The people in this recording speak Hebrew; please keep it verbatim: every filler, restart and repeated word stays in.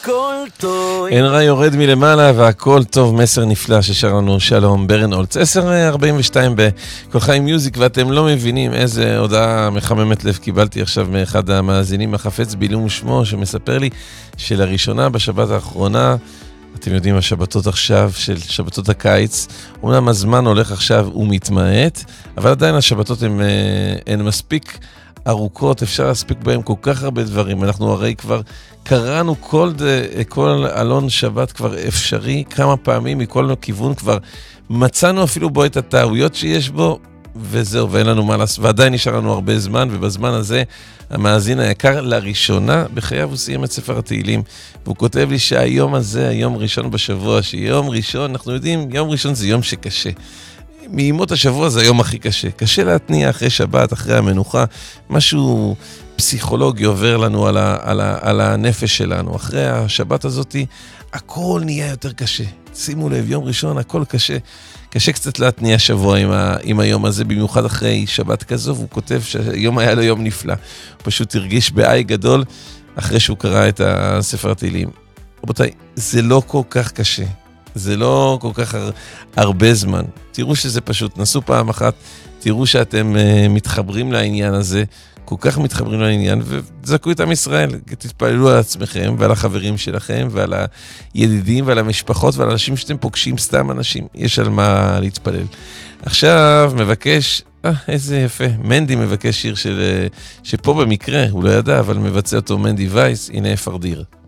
הכל טוב. אין רע יורד מלמעלה והכל טוב, מסר נפלא ששר לנו שלום ברנהולץ. עשר ארבעים ושתיים בכל חיים מיוזיק, ואתם לא מבינים איזה הודעה מחממת לב קיבלתי עכשיו מאחד המאזינים החפץ בילום שמו, שמספר לי שלראשונה בשבת האחרונה, אתם יודעים, השבתות עכשיו של שבתות הקיץ, אומנם הזמן הולך עכשיו ומתמעט, אבל עדיין השבתות הן, הן מספיק ארוכות, אפשר להספיק בהם כל כך הרבה דברים. אנחנו הרי כבר קראנו כל, כל אלון שבת כבר אפשרי, כמה פעמים מכל כיוון כבר מצאנו אפילו בו את הטעויות שיש בו, וזהו, ואין לנו מה לעשות, ועדיין נשאר לנו הרבה זמן, ובזמן הזה המאזין היקר לראשונה בחייו הוא סיים את ספר התהילים, והוא כותב לי שהיום הזה, היום ראשון בשבוע, שיום ראשון, אנחנו יודעים, יום ראשון זה יום שקשה. מימות השבוע זה היום הכי קשה. קשה להתניע אחרי שבת, אחרי המנוחה, משהו פסיכולוגי עובר לנו על, ה, על, ה, על הנפש שלנו. אחרי השבת הזאת, הכל נהיה יותר קשה. שימו לב, יום ראשון, הכל קשה. קשה קצת להתניע שבוע עם, ה, עם היום הזה, במיוחד אחרי שבת כזו, והוא כותב שהיום היה לו יום נפלא. הוא פשוט הרגיש בעי גדול אחרי שהוא קרא את הספר התהילים. רבותיי, זה לא כל כך קשה. זה לא כל כך הר, הרבה זמן. תראו שזה פשוט, נסו פעם אחת, תראו שאתם uh, מתחברים לעניין הזה, כל כך מתחברים לעניין, וזכו את עם ישראל, תתפללו על עצמכם ועל החברים שלכם, ועל הידידים ועל המשפחות ועל אנשים שאתם פוגשים, סתם אנשים, יש על מה להתפלל. עכשיו מבקש, אה, איזה יפה, מנדי מבקש שיר של, שפה במקרה, הוא לא ידע, אבל מבצע אותו מנדי וייס, הנה פרדיר.